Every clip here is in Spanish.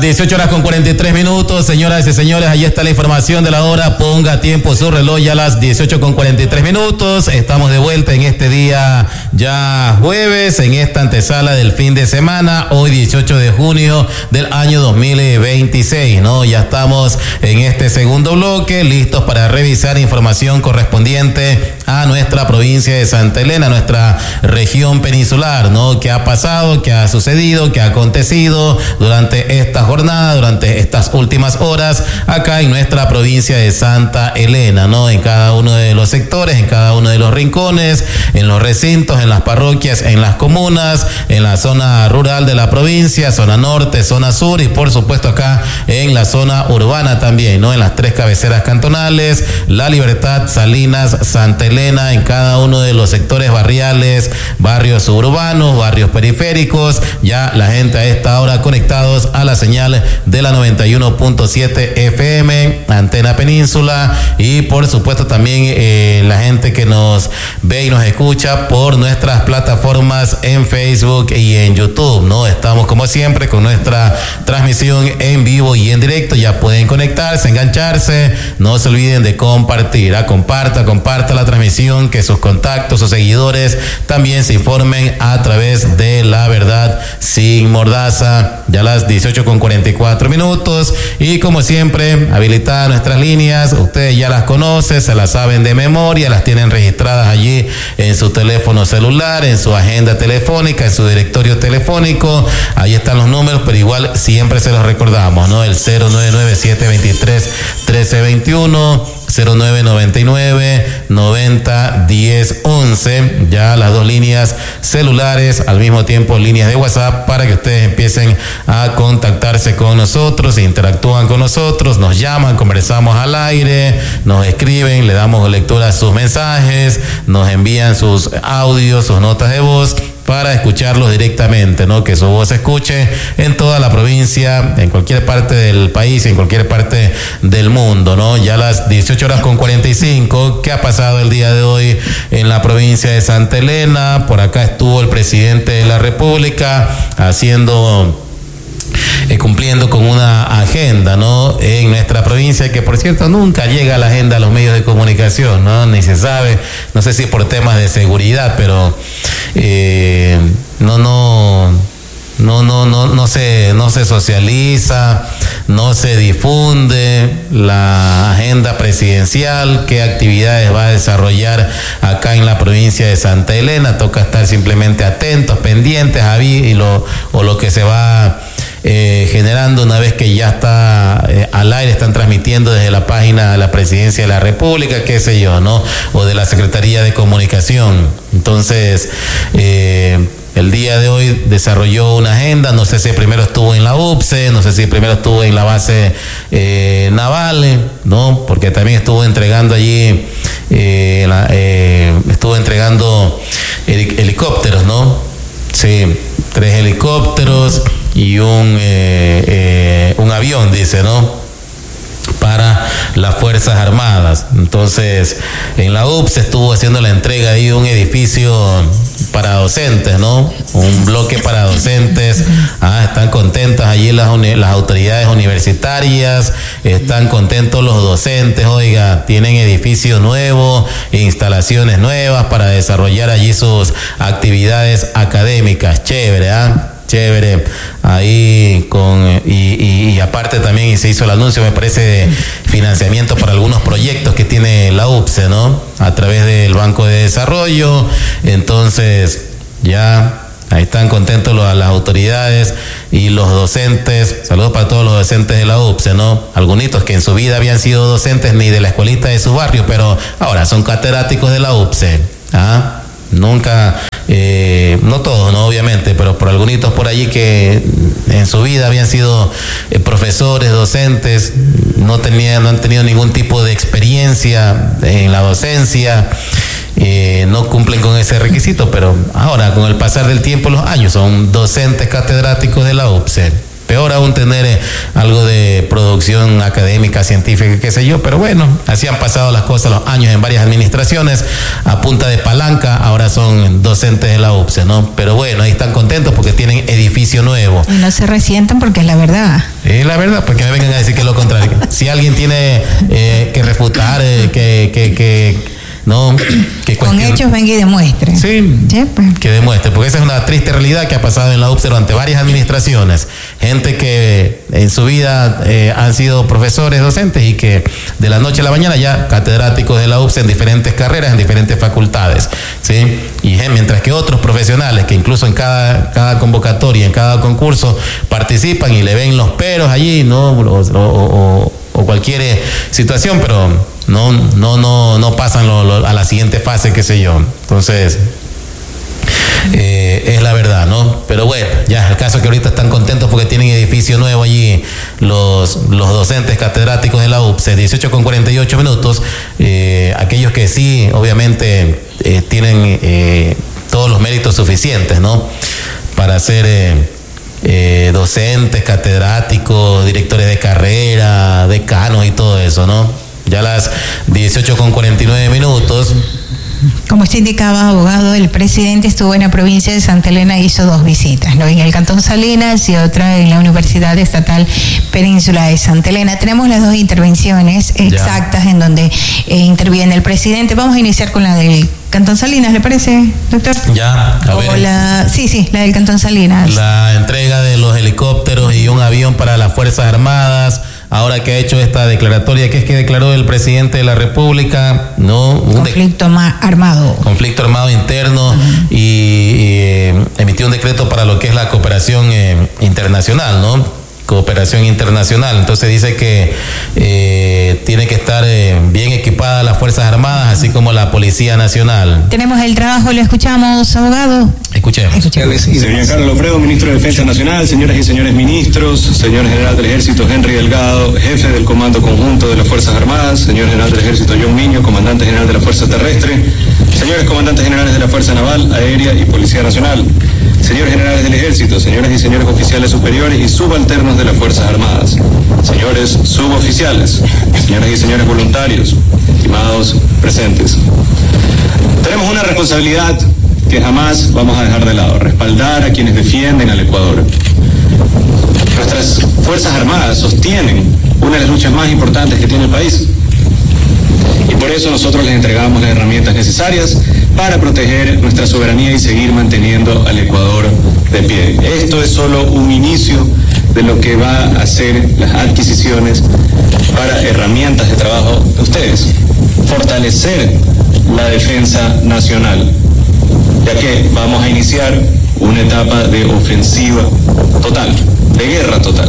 18:43, señoras y señores, ahí está la información de la hora. Ponga a tiempo su reloj, ya a las 18:43. Estamos de vuelta en este día ya jueves, en esta antesala del fin de semana, hoy 18 de junio del año 2026, ¿no? Ya estamos en este segundo bloque, listos para revisar información correspondiente a nuestra provincia de Santa Elena, nuestra región peninsular, ¿no? ¿Qué ha pasado? ¿Qué ha sucedido? ¿Qué ha acontecido durante esta jornada, durante estas últimas horas acá en nuestra provincia de Santa Elena, ¿no? En cada uno de los sectores, en cada uno de los rincones, en los recintos, en las parroquias, en las comunas, en la zona rural de la provincia, zona norte, zona sur y por supuesto acá en la zona urbana también, ¿no? En las tres cabeceras cantonales, La Libertad, Salinas, Santa Elena, en cada uno de los sectores barriales, barrios suburbanos, barrios periféricos, ya la gente a esta hora conectados a la señal de la 91.7 FM, Antena Península, y por supuesto también la gente que nos ve y nos escucha por nuestras plataformas en Facebook y en YouTube, ¿no? Estamos como siempre con nuestra transmisión en vivo y en directo, ya pueden conectarse, engancharse, no se olviden de compartir, comparta la transmisión, que sus contactos, sus seguidores también se informen a través de La Verdad Sin Mordaza, ya a las 18:44, y como siempre, habilitadas nuestras líneas, ustedes ya las conocen, se las saben de memoria, las tienen registradas allí en su teléfono celular, en su agenda telefónica, en su directorio telefónico, ahí están los números, pero igual siempre se los recordamos, ¿no? El 099-723-1321, 0999-90-10-11, ya las dos líneas celulares, al mismo tiempo líneas de WhatsApp, para que ustedes empiecen a contactarse con nosotros, interactúan con nosotros, nos llaman, conversamos al aire, nos escriben, le damos lectura a sus mensajes, nos envían sus audios, sus notas de voz, para escucharlos directamente, ¿no? Que su voz se escuche en toda la provincia, en cualquier parte del país, en cualquier parte del mundo, ¿no? Ya a las 18:45, ¿qué ha pasado el día de hoy en la provincia de Santa Elena? Por acá estuvo el presidente de la República cumpliendo con una agenda, ¿no? En nuestra provincia, que por cierto nunca llega a la agenda a los medios de comunicación, ¿no? Ni se sabe, no sé si por temas de seguridad, pero no se socializa, no se difunde la agenda presidencial, qué actividades va a desarrollar acá en la provincia de Santa Elena. Toca estar simplemente atentos, pendientes a lo que se va generando una vez que ya está al aire, están transmitiendo desde la página de la Presidencia de la República, qué sé yo, ¿no? O de la Secretaría de Comunicación. Entonces, el día de hoy desarrolló una agenda, no sé si primero estuvo en la UPCE, no sé si primero estuvo en la base naval, ¿no? Porque también estuvo entregando allí, helicópteros, ¿no? Sí, 3 helicópteros y un avión, dice, ¿no? Para las Fuerzas Armadas. Entonces, en la UPS estuvo haciendo la entrega de un edificio para docentes, ¿no? Un bloque para docentes. Están contentas allí las autoridades universitarias, están contentos los docentes, oiga, tienen edificio nuevo, instalaciones nuevas para desarrollar allí sus actividades académicas. Chévere, chévere, ahí y aparte también se hizo el anuncio, me parece, de financiamiento para algunos proyectos que tiene la UPCE, ¿no? A través del Banco de Desarrollo. Entonces, ya ahí están contentos las autoridades y los docentes. Saludos para todos los docentes de la UPCE, ¿no? Algunos que en su vida habían sido docentes ni de la escuelita de su barrio, pero ahora son catedráticos de la UPCE. Nunca, no todos, no, obviamente, pero por algunos por allí que en su vida habían sido profesores, docentes, no han tenido ningún tipo de experiencia en la docencia, no cumplen con ese requisito, pero ahora con el pasar del tiempo, los años, son docentes catedráticos de la UPCE. Peor aún tener algo de producción académica, científica, qué sé yo, pero bueno, así han pasado las cosas, los años en varias administraciones, a punta de palanca, ahora son docentes de la UPCE, ¿no? Pero bueno, ahí están contentos porque tienen edificio nuevo. Y no se resientan porque es la verdad. la verdad, pues que me vengan a decir que es lo contrario. Si alguien tiene que refutar, no, que con hechos venga y demuestre. Sí, pues. Que demuestre, porque esa es una triste realidad que ha pasado en la UPS durante varias administraciones. Gente que en su vida han sido profesores, docentes y que de la noche a la mañana ya catedráticos de la UPS en diferentes carreras, en diferentes facultades, ¿sí? Y mientras que otros profesionales que incluso en cada convocatoria, en cada concurso participan y le ven los peros allí, ¿no? O cualquier situación, pero no pasan a la siguiente fase, qué sé yo. Entonces, es la verdad, ¿no? Pero bueno, ya el caso es que ahorita están contentos porque tienen edificio nuevo allí los docentes catedráticos de la UPS, 18:48. Aquellos que sí, obviamente, tienen todos los méritos suficientes, ¿no? Para ser docentes, catedráticos, directores de carrera, decanos y todo eso, ¿no? Ya las 18:49. Como usted indicaba, abogado, el presidente estuvo en la provincia de Santa Elena, hizo 2 visitas, ¿no? En el Cantón Salinas y otra en la Universidad Estatal Península de Santa Elena. Tenemos las 2 intervenciones exactas en donde interviene el presidente. Vamos a iniciar con la del Cantón Salinas, ¿le parece, doctor? Ya, a ver. Sí, la del Cantón Salinas. La entrega de los helicópteros y un avión para las Fuerzas Armadas. Ahora que ha hecho esta declaratoria, que es que declaró el presidente de la República, ¿no? Conflicto armado interno y emitió un decreto para lo que es la cooperación internacional, ¿no? Cooperación internacional. Entonces dice que tiene que estar bien equipadas las Fuerzas Armadas, así como la Policía Nacional. Tenemos el trabajo, lo escuchamos, abogado. Escuchemos. Señor Carlos Lofredo, ministro de Defensa Nacional, señoras y señores ministros, señor general del Ejército Henry Delgado, jefe del Comando Conjunto de las Fuerzas Armadas, señor general del Ejército John Miño, comandante general de la Fuerza Terrestre, señores comandantes generales de la Fuerza Naval, Aérea y Policía Nacional, señores generales del Ejército, señoras y señores oficiales superiores y subalternos de las Fuerzas Armadas, señores suboficiales, señoras y señores voluntarios, estimados presentes. Tenemos una responsabilidad que jamás vamos a dejar de lado: respaldar a quienes defienden al Ecuador. Nuestras Fuerzas Armadas sostienen una de las luchas más importantes que tiene el país. Y por eso nosotros les entregamos las herramientas necesarias para proteger nuestra soberanía y seguir manteniendo al Ecuador de pie. Esto es solo un inicio de lo que va a ser las adquisiciones para herramientas de trabajo de ustedes. Fortalecer la defensa nacional, ya que vamos a iniciar una etapa de ofensiva total, de guerra total.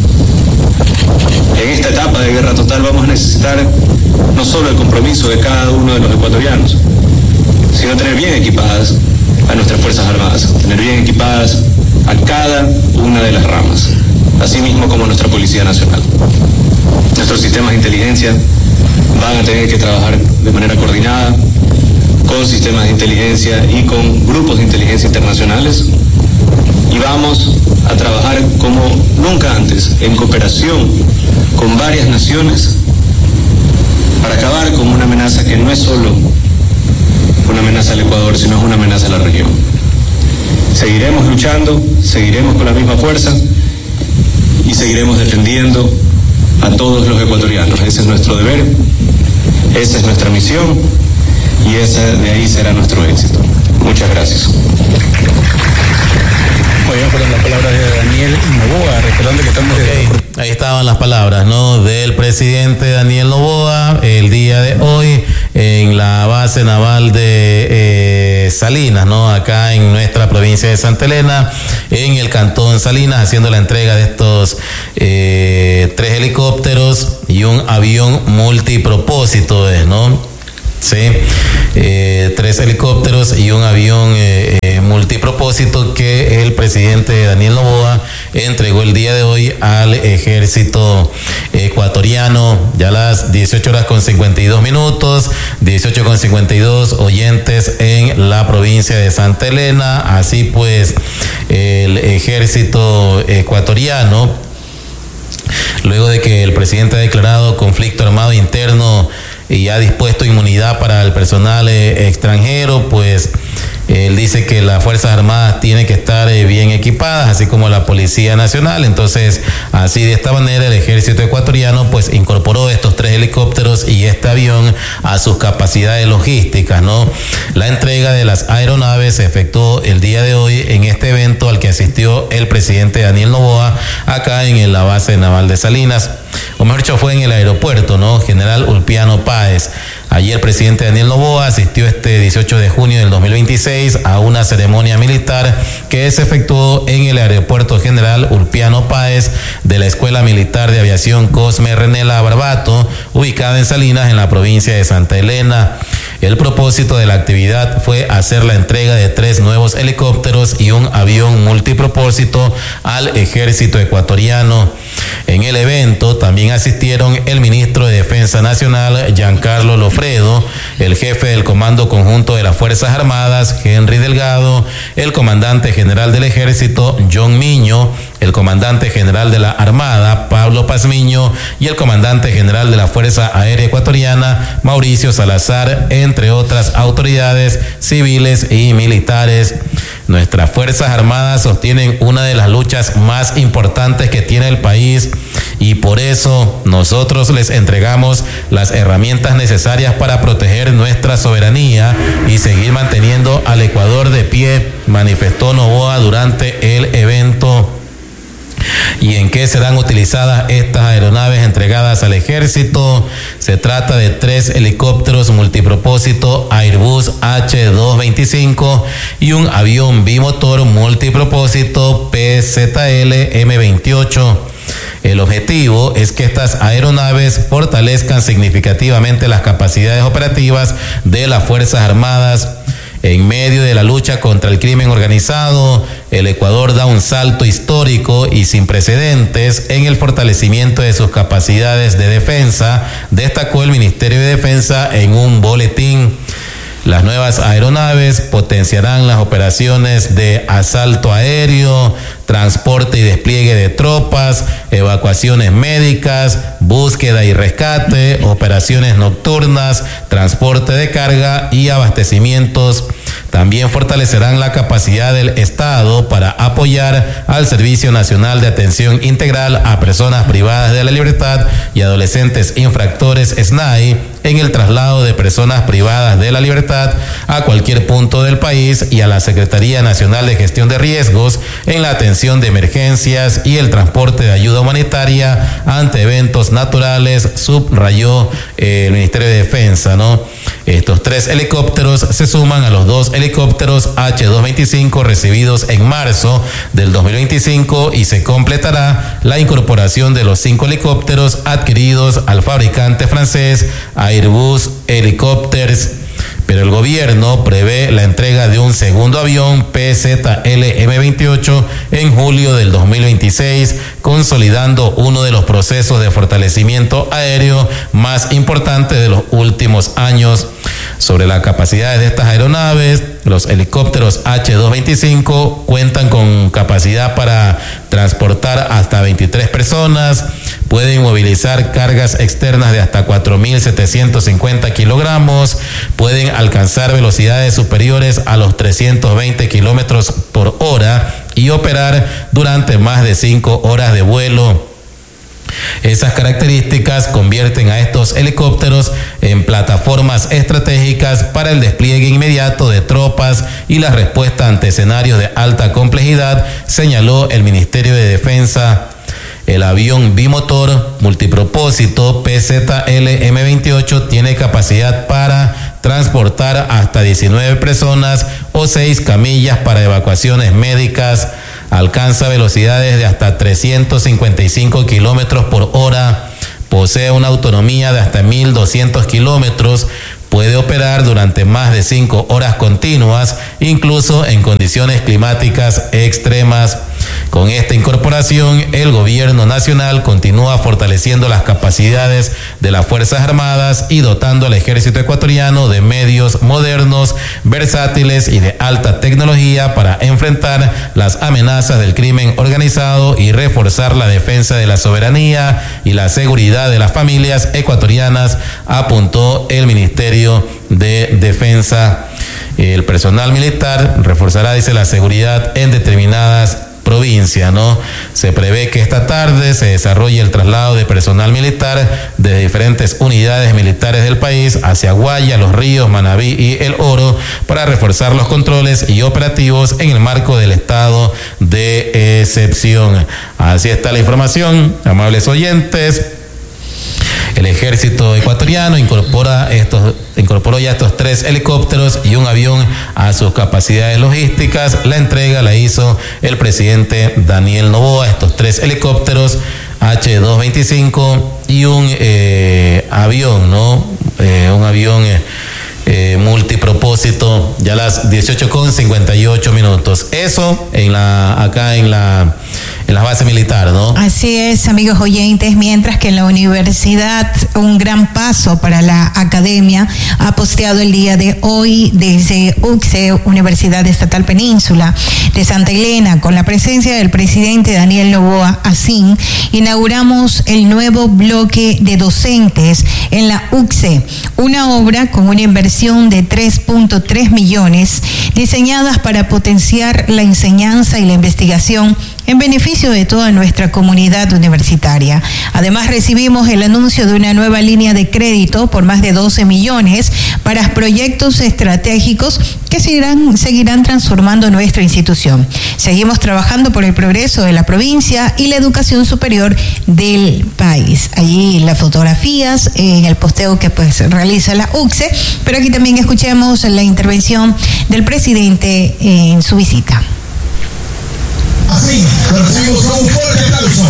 En esta etapa de guerra total vamos a necesitar no solo el compromiso de cada uno de los ecuatorianos, sino tener bien equipadas a nuestras Fuerzas Armadas, tener bien equipadas a cada una de las ramas, así mismo como nuestra Policía Nacional. Nuestros sistemas de inteligencia van a tener que trabajar de manera coordinada con sistemas de inteligencia y con grupos de inteligencia internacionales, y vamos a trabajar como nunca antes en cooperación con varias naciones para acabar con una amenaza que no es solo una amenaza al Ecuador, sino es una amenaza a la región. Seguiremos luchando, seguiremos con la misma fuerza y seguiremos defendiendo a todos los ecuatorianos. Ese es nuestro deber, esa es nuestra misión y de ahí será nuestro éxito. Muchas gracias. Fueron las palabras de Daniel Noboa, recordando que estamos Ahí estaban las palabras, ¿no?, del presidente Daniel Noboa el día de hoy en la base naval de Salinas, ¿no?, acá en nuestra provincia de Santa Elena, en el Cantón Salinas, haciendo la entrega de estos 3 helicópteros y un avión multipropósito, ¿no? Sí, 3 helicópteros y un avión multipropósito que el presidente Daniel Noboa entregó el día de hoy al ejército ecuatoriano. Ya a las 18:52, 18:52 oyentes en la provincia de Santa Elena. Así pues, el ejército ecuatoriano, luego de que el presidente ha declarado conflicto armado interno y ha dispuesto inmunidad para el personal extranjero, pues Él dice que las Fuerzas Armadas tienen que estar bien equipadas, así como la Policía Nacional. Entonces, así de esta manera el ejército ecuatoriano pues incorporó estos 3 helicópteros y este avión a sus capacidades logísticas, ¿no? La entrega de las aeronaves se efectuó el día de hoy en este evento al que asistió el presidente Daniel Noboa acá en la base naval de Salinas. O mejor dicho, fue en el aeropuerto, ¿no? General Ulpiano Páez. Allí el presidente Daniel Noboa asistió este 18 de junio del 2026 a una ceremonia militar que se efectuó en el aeropuerto General Ulpiano Páez de la Escuela Militar de Aviación Cosme Renela Barbato, ubicada en Salinas, en la provincia de Santa Elena. El propósito de la actividad fue hacer la entrega de 3 nuevos helicópteros y un avión multipropósito al ejército ecuatoriano. En el evento también asistieron el ministro de Defensa Nacional, Giancarlo Lofredo, el jefe del Comando Conjunto de las Fuerzas Armadas, Henry Delgado, el comandante general del Ejército, John Miño, el comandante general de la Armada, Pablo Pazmiño, y el comandante general de la Fuerza Aérea Ecuatoriana, Mauricio Salazar, entre otras autoridades civiles y militares. Nuestras Fuerzas Armadas sostienen una de las luchas más importantes que tiene el país y por eso nosotros les entregamos las herramientas necesarias para proteger nuestra soberanía y seguir manteniendo al Ecuador de pie, manifestó Noboa durante el evento. ¿Y en qué serán utilizadas estas aeronaves entregadas al ejército? Se trata de 3 helicópteros multipropósito Airbus H225 y un avión bimotor multipropósito PZL M28. El objetivo es que estas aeronaves fortalezcan significativamente las capacidades operativas de las Fuerzas Armadas. En medio de la lucha contra el crimen organizado, el Ecuador da un salto histórico y sin precedentes en el fortalecimiento de sus capacidades de defensa, destacó el Ministerio de Defensa en un boletín. Las nuevas aeronaves potenciarán las operaciones de asalto aéreo, transporte y despliegue de tropas, evacuaciones médicas, búsqueda y rescate, operaciones nocturnas, transporte de carga y abastecimientos. También fortalecerán la capacidad del Estado para apoyar al Servicio Nacional de Atención Integral a Personas Privadas de la Libertad y Adolescentes Infractores SNAI en el traslado de personas privadas de la libertad a cualquier punto del país y a la Secretaría Nacional de Gestión de Riesgos en la atención de emergencias y el transporte de ayuda humanitaria ante eventos naturales, subrayó el Ministerio de Defensa, ¿no? Estos 3 helicópteros se suman a los 2 helicópteros H225 recibidos en marzo del 2025 y se completará la incorporación de los 5 helicópteros adquiridos al fabricante francés Airbus Helicopters. Pero el gobierno prevé la entrega de un segundo avión PZL M28 en julio del 2026, consolidando uno de los procesos de fortalecimiento aéreo más importantes de los últimos años. Sobre las capacidades de estas aeronaves, los helicópteros H225 cuentan con capacidad para transportar hasta 23 personas, pueden movilizar cargas externas de hasta 4.750 kilogramos, pueden alcanzar velocidades superiores a los 320 kilómetros por hora y operar durante más de 5 horas de vuelo. Esas características convierten a estos helicópteros en plataformas estratégicas para el despliegue inmediato de tropas y la respuesta ante escenarios de alta complejidad, señaló el Ministerio de Defensa. El avión bimotor multipropósito PZL M28 tiene capacidad para transportar hasta 19 personas o 6 camillas para evacuaciones médicas. Alcanza velocidades de hasta 355 kilómetros por hora. Posee una autonomía de hasta 1.200 kilómetros. Puede operar durante más de 5 horas continuas, incluso en condiciones climáticas extremas. Con esta incorporación, el gobierno nacional continúa fortaleciendo las capacidades de las Fuerzas Armadas y dotando al ejército ecuatoriano de medios modernos, versátiles y de alta tecnología para enfrentar las amenazas del crimen organizado y reforzar la defensa de la soberanía y la seguridad de las familias ecuatorianas, apuntó el Ministerio de Defensa. el personal militar reforzará, dice, la seguridad en determinadas provincia, ¿no? Se prevé que esta tarde se desarrolle el traslado de personal militar de diferentes unidades militares del país hacia Guaya, Los Ríos, Manabí y El Oro para reforzar los controles y operativos en el marco del estado de excepción. Así está la información, amables oyentes. El ejército ecuatoriano incorporó ya estos 3 helicópteros y un avión a sus capacidades logísticas. La entrega la hizo el presidente Daniel Noboa, estos 3 helicópteros H-225 y un avión, ¿no? Un avión multipropósito, ya a las 18:58. Eso acá en la base militar, ¿no? Así es, amigos oyentes, mientras que en la universidad un gran paso para la academia ha posteado el día de hoy desde UCSE, Universidad Estatal Península de Santa Elena, con la presencia del presidente Daniel Noboa Asín, inauguramos el nuevo bloque de docentes en la UCSE, una obra con una inversión de 3.3 millones, diseñadas para potenciar la enseñanza y la investigación en beneficio de toda nuestra comunidad universitaria. Además, recibimos el anuncio de una nueva línea de crédito por más de 12 millones para proyectos estratégicos que seguirán transformando nuestra institución. Seguimos trabajando por el progreso de la provincia y la educación superior del país. Allí las fotografías en el posteo que realiza la UCSE, pero aquí también escuchemos la intervención del presidente en su visita. Así, lo recibimos con un fuerte aplauso.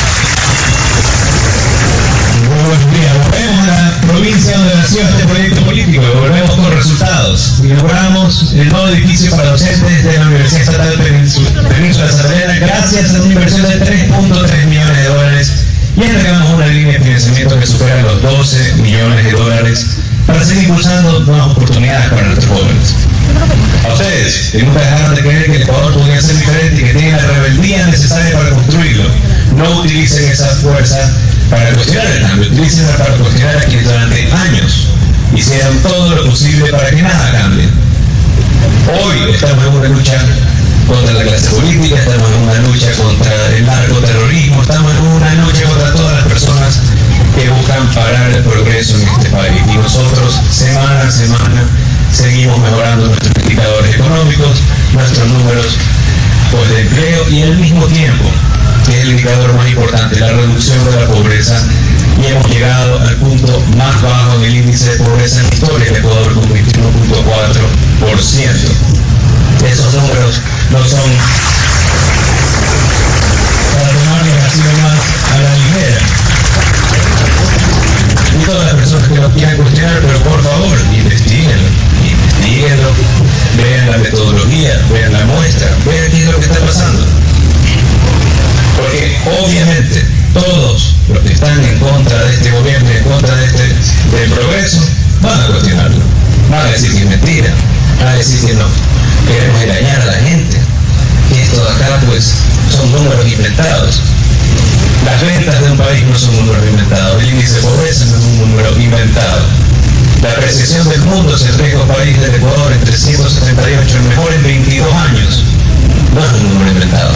Muy buenos días. Volvemos a la provincia donde nació este proyecto político y volvemos con resultados. Inauguramos el nuevo edificio para docentes de la Universidad Estatal Península de Santa Elena gracias a una inversión de 3.3 millones de dólares y entregamos una línea de financiamiento que supera los 12 millones de dólares para seguir impulsando nuevas oportunidades para nuestros jóvenes. A ustedes, que nunca dejaron de creer que el Ecuador podría ser diferente y que tienen la rebeldía necesaria para construirlo, no utilicen esa fuerza para cuestionar el cambio, utilícenla para cuestionar a quienes durante años hicieron todo lo posible para que nada cambie. Hoy estamos en una lucha contra la clase política, estamos en una lucha contra el narcoterrorismo, estamos en una lucha contra todas las personas que buscan parar el progreso en este país. Y nosotros, semana a semana, seguimos mejorando nuestros indicadores económicos, nuestros números de empleo y al mismo tiempo, que es el indicador más importante, la reducción de la pobreza, y hemos llegado al punto más bajo del índice de pobreza en la historia de Ecuador con 21.4%. Esos números no son para tomarlos así nomás a la ligera. Y todas las personas que lo quieran cuestionar, pero por favor, investiguenlo, vean la metodología, vean la muestra, vean qué es lo que está pasando. Porque obviamente todos los que están en contra de este gobierno, en contra de del progreso, van a cuestionarlo. Van a decir que es mentira, van a decir que no queremos engañar a la gente, que esto de acá son números inventados. Las ventas de un país no son números inventados, el índice de pobreza no es un número inventado. La percepción del mundo es el riesgo país del Ecuador en 378, el mejor en 22 años. No es un número inventado.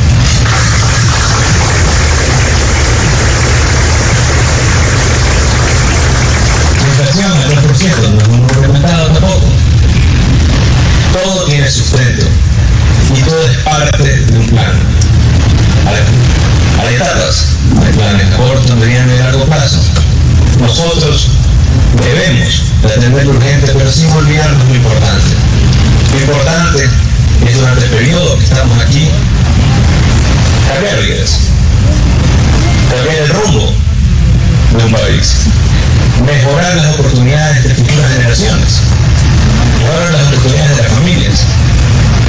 La inflación al 2% no es un número inventado tampoco. Todo tiene sustento y todo es parte de un plan. Hay etapas, hay planes a corto, mediano y largo plazo. Nosotros debemos de atender lo urgente, pero sin olvidarnos lo importante. Lo importante es durante el periodo que estamos aquí, cambiar vidas, cambiar el rumbo de un país, mejorar las oportunidades de futuras generaciones.